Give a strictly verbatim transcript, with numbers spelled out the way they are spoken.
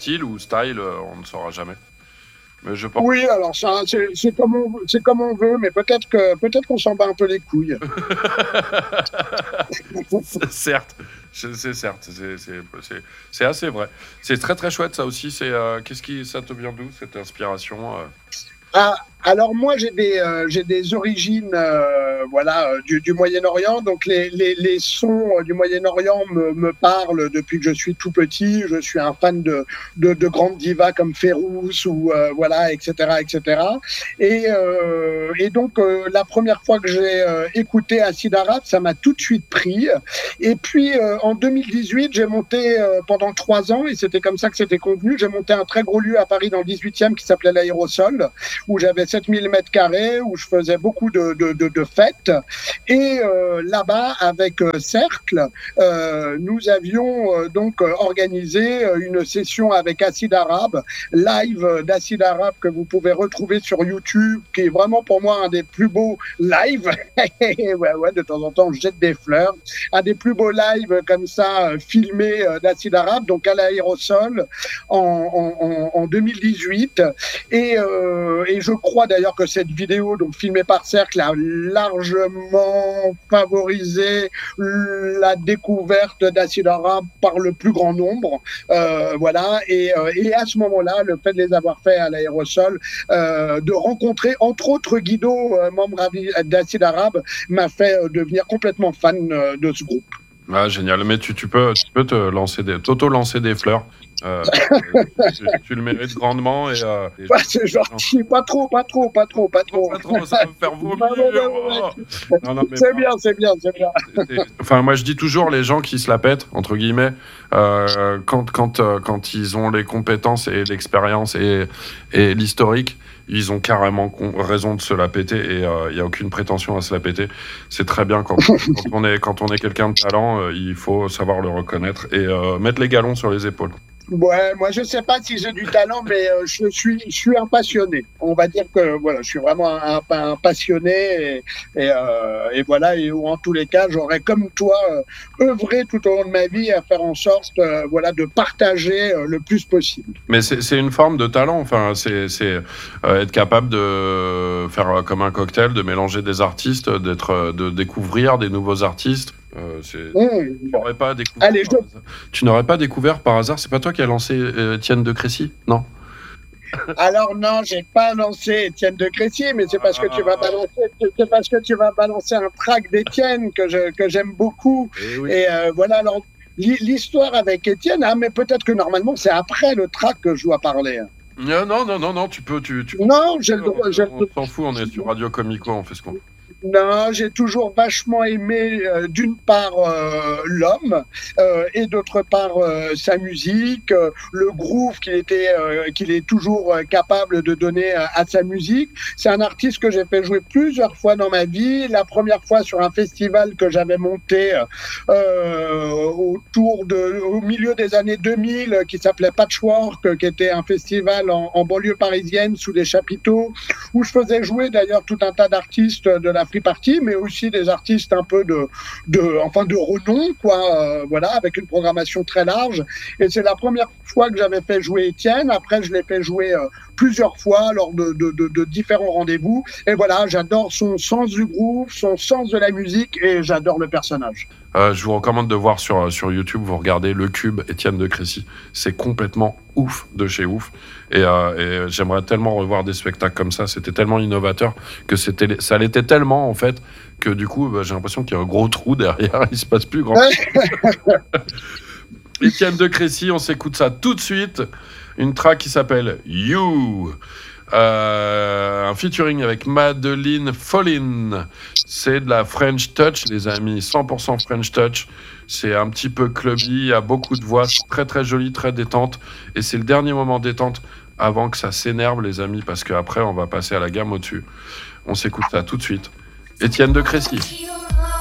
style ou style, euh, on ne saura jamais. Mais je pense... Oui, alors ça, c'est, c'est, comme on, c'est comme on veut, mais peut-être, que, peut-être qu'on s'en bat un peu les couilles. c'est certes, c'est, c'est certes, c'est, c'est, c'est, c'est assez vrai. C'est très très chouette ça aussi. C'est, euh, qu'est-ce qui, ça te vient d'où cette inspiration euh Ah, alors moi j'ai des euh, j'ai des origines euh, voilà euh, du, du Moyen-Orient, donc les, les, les sons euh, du Moyen-Orient me, me parlent depuis que je suis tout petit. Je suis un fan de de, de grandes divas comme Férouz ou euh, voilà, etc etc et euh, et donc euh, la première fois que j'ai euh, écouté Acid Arabe, ça m'a tout de suite pris. Et puis euh, en deux mille dix-huit, j'ai monté euh, pendant trois ans, et c'était comme ça que c'était convenu, j'ai monté un très gros lieu à Paris dans le dix-huitième qui s'appelait l'Aérosol, où j'avais sept mille mètres carrés, où je faisais beaucoup de, de, de, de fêtes. Et euh, là-bas, avec euh, Cercle, euh, nous avions euh, donc euh, organisé euh, une session avec Acid Arabe, live d'Acid Arabe que vous pouvez retrouver sur YouTube, qui est vraiment pour moi un des plus beaux lives. ouais, ouais, de temps en temps, je jette des fleurs. Un des plus beaux lives comme ça, euh, filmés euh, d'Acid Arabe, donc à l'Aérosol, en, en, en deux mille dix-huit. Et, euh, et je crois d'ailleurs que cette vidéo, donc filmée par Cercle, a largement favorisé la découverte d'Acid Arabe par le plus grand nombre. Euh, voilà. Et, euh, et à ce moment-là, le fait de les avoir fait à l'Aérosol, euh, de rencontrer entre autres Guido, euh, membre d'Acid Arabe, m'a fait euh, devenir complètement fan euh, de ce groupe. Ah, génial. Mais tu, tu peux, tu peux te lancer des, t'auto-lancer des fleurs. Euh, tu, tu le mérites grandement. Et, euh, et bah, c'est gentil, pas trop, pas trop, pas trop, pas trop. Pas trop, ça va me faire vomir. Oh. Non, non, mais c'est pas... bien, c'est bien, c'est bien. C'est, c'est... Enfin, moi, je dis toujours, les gens qui se la pètent, entre guillemets, euh, quand, quand, euh, quand ils ont les compétences et l'expérience et, et l'historique, ils ont carrément con- raison de se la péter, et il euh, n'y a aucune prétention à se la péter. C'est très bien quand, quand, on, est, quand on est quelqu'un de talent, euh, il faut savoir le reconnaître et euh, mettre les galons sur les épaules. Ouais, moi je sais pas si j'ai du talent, mais euh, je suis, je suis un passionné. On va dire que voilà, je suis vraiment un, un, un passionné, et, et, euh, et voilà. Et en tous les cas, j'aurais comme toi euh, œuvré tout au long de ma vie à faire en sorte, euh, voilà, de partager euh, le plus possible. Mais c'est, c'est une forme de talent. Enfin, c'est, c'est euh, être capable de faire euh, comme un cocktail, de mélanger des artistes, d'être, euh, de découvrir des nouveaux artistes. Euh, c'est... Mmh. Tu n'aurais pas découvert Allez, par je... hasard. Tu n'aurais pas découvert par hasard. C'est pas toi qui as lancé euh, Étienne de Crécy, non? Alors non, j'ai pas lancé Étienne de Crécy, mais c'est parce que tu vas balancer, c'est parce que tu vas balancer un track d'Étienne que je que j'aime beaucoup. Et, oui. et euh, voilà. Alors l'histoire avec Étienne, hein, mais peut-être que normalement c'est après le track que je dois parler. Non, non, non, non, non. Tu peux, tu. tu... Non, j'ai le droit. On, on s'en fout. On est sur Radio Comico. On fait ce qu'on. Non, j'ai toujours vachement aimé euh, d'une part euh, l'homme euh, et d'autre part euh, sa musique, euh, le groove qu'il était, euh, qu'il est toujours euh, capable de donner à, à sa musique. C'est un artiste que j'ai fait jouer plusieurs fois dans ma vie. La première fois sur un festival que j'avais monté euh, autour de, au milieu des années deux mille, qui s'appelait Patchwork, qui était un festival en, en banlieue parisienne sous des chapiteaux, où je faisais jouer d'ailleurs tout un tas d'artistes de la free party, mais aussi des artistes un peu de, de, enfin de renom, quoi, euh, voilà, avec une programmation très large. Et c'est la première fois que j'avais fait jouer Étienne. Après, je l'ai fait jouer euh, plusieurs fois lors de, de, de, de différents rendez-vous. Et voilà, j'adore son sens du groove, son sens de la musique, et j'adore le personnage. Euh, je vous recommande de voir sur, sur YouTube, vous regardez Le Cube, Étienne de Crécy. C'est complètement ouf de chez ouf. Et, euh, et j'aimerais tellement revoir des spectacles comme ça. C'était tellement innovateur que c'était, ça l'était tellement, en fait, que du coup, bah, j'ai l'impression qu'il y a un gros trou derrière. Il se passe plus grand chose. Étienne de Crécy, on s'écoute ça tout de suite. Une track qui s'appelle You. Euh, un featuring avec Madeline Follin. C'est de la French Touch, les amis, cent pour cent French Touch. C'est un petit peu clubby, il y a beaucoup de voix, c'est très très joli, très détente. Et c'est le dernier moment détente avant que ça s'énerve, les amis, parce qu'après on va passer à la gamme au-dessus. On s'écoute ça tout de suite. Étienne de Crécy.